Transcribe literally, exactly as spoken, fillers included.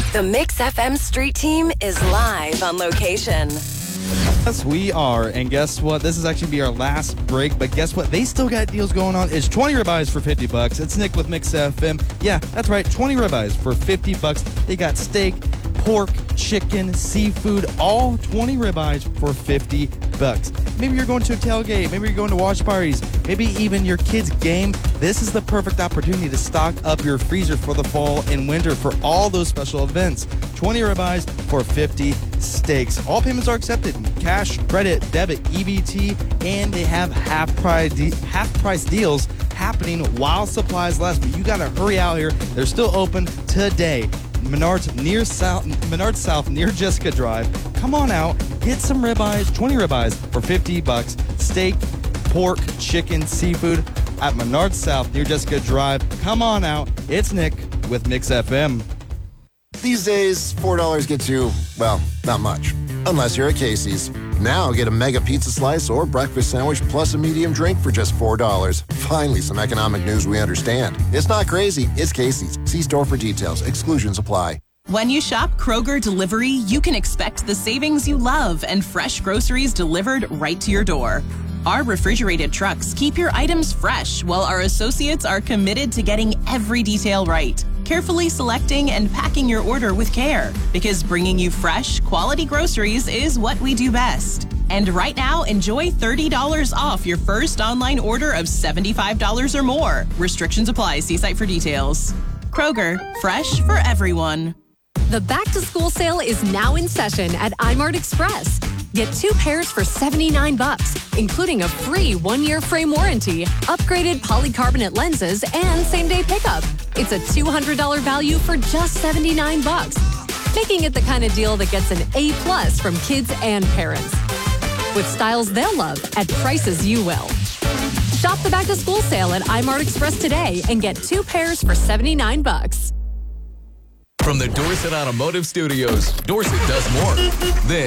The Mix F M Street Team is live on location. Yes, we are. And guess what? This is actually be our last break. But guess what? They still got deals going on. It's twenty ribeyes for fifty bucks. It's Nick with Mix F M. Yeah, that's right. twenty ribeyes for fifty bucks. They got steak, pork, chicken, seafood, all twenty ribeyes for fifty bucks. Maybe you're going to a tailgate. Maybe you're going to watch parties. Maybe even your kid's game. This is the perfect opportunity to stock up your freezer for the fall and winter for all those special events. twenty ribeyes for fifty steaks. All payments are accepted. Cash, credit, debit, E B T, and they have half price de- half price deals happening while supplies last. But you got to hurry out here. They're still open today. Menards near South, Menards South near Jessica Drive. Come on out, get some ribeyes, twenty ribeyes for fifty bucks. Steak, pork, chicken, seafood at Menards South near Jessica Drive. Come on out. It's Nick with Mix F M. These days, four dollars gets you, well, not much. Unless you're at Casey's. Now get a mega pizza slice or breakfast sandwich plus a medium drink for just four dollars. Finally, some economic news we understand. It's not crazy. It's Casey's. See store for details. Exclusions apply. When you shop Kroger Delivery, you can expect the savings you love and fresh groceries delivered right to your door. Our refrigerated trucks keep your items fresh, while our associates are committed to getting every detail right, carefully selecting and packing your order with care, because bringing you fresh, quality groceries is what we do best. And right now, enjoy thirty dollars off your first online order of seventy-five dollars or more. Restrictions apply. See site for details. Kroger, fresh for everyone. The back-to-school sale is now in session at iMart Express. Get two pairs for seventy-nine bucks, including a free one-year frame warranty, upgraded polycarbonate lenses, and same-day pickup. It's a two hundred dollars value for just seventy-nine bucks, making it the kind of deal that gets an A plus from kids and parents. With styles they'll love at prices you will. Shop the back-to-school sale at iMart Express today and get two pairs for seventy-nine bucks. From the Dorset Automotive Studios, Dorset does more. This